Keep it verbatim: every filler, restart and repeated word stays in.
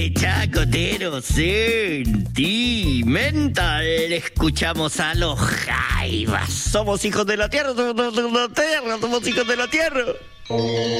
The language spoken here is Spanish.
Chacotero sentimental. Escuchamos a los Jaivas. Somos hijos de la tierra, somos hijos de la tierra, somos hijos de la tierra.